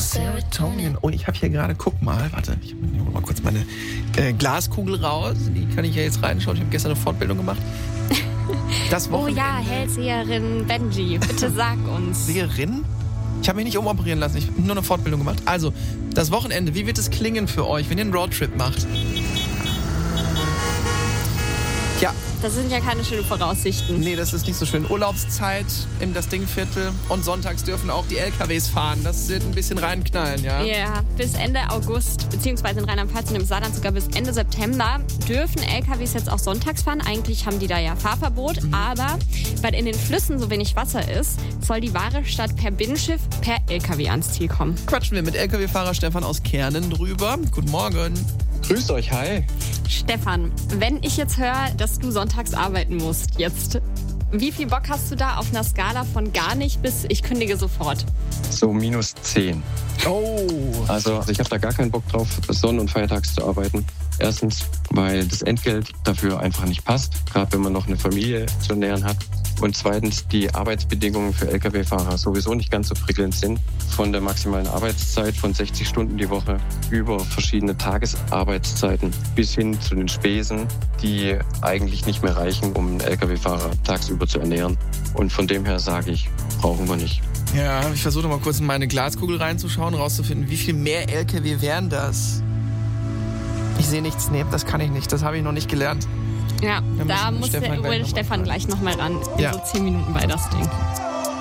Serotonin. Oh, ich habe hier gerade, guck mal, warte, ich hole mal kurz meine Glaskugel raus. Die kann ich ja jetzt reinschauen. Ich habe gestern eine Fortbildung gemacht. Das Wochenende. Oh ja, Hellseherin Benji, bitte sag uns. Seherin? Ich habe mich nicht umoperieren lassen, ich habe nur eine Fortbildung gemacht. Also, das Wochenende, wie wird es klingen für euch, wenn ihr einen Roadtrip macht? Ja. Das sind ja keine schönen Voraussichten. Nee, das ist nicht so schön. Urlaubszeit im das Dingviertel und sonntags dürfen auch die LKWs fahren. Das wird ein bisschen reinknallen, ja? Ja, bis Ende August, beziehungsweise in Rheinland-Pfalz und im Saarland sogar bis Ende September dürfen LKWs jetzt auch sonntags fahren. Eigentlich haben die da ja Fahrverbot, aber weil in den Flüssen so wenig Wasser ist, soll die Ware statt per Binnenschiff per LKW ans Ziel kommen. Quatschen wir mit LKW-Fahrer Stefan aus Kernen drüber. Guten Morgen. Grüßt euch, hi. Stefan, wenn ich jetzt höre, dass du sonntags arbeiten musst, jetzt, wie viel Bock hast du da auf einer Skala von gar nicht bis ich kündige sofort? So -10. Oh. Also ich habe da gar keinen Bock drauf, Sonn- und Feiertags zu arbeiten. Erstens, weil das Entgelt dafür einfach nicht passt, gerade wenn man noch eine Familie zu ernähren hat. Und zweitens, die Arbeitsbedingungen für Lkw-Fahrer sowieso nicht ganz so prickelnd sind. Von der maximalen Arbeitszeit von 60 Stunden die Woche über verschiedene Tagesarbeitszeiten bis hin zu den Spesen, die eigentlich nicht mehr reichen, um einen Lkw-Fahrer tagsüber zu ernähren. Und von dem her sage ich, brauchen wir nicht. Ja, ich versuche mal kurz in meine Glaskugel reinzuschauen, rauszufinden, wie viel mehr LKW wären das? Ich sehe nichts, nee, das kann ich nicht, das habe ich noch nicht gelernt. Ja, da muss Stefan gleich nochmal ran. In so 10 Minuten bei das Ding.